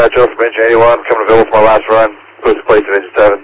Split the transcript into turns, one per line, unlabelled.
Joe from Engine 81, coming available for my last run. Post place at Engine 7.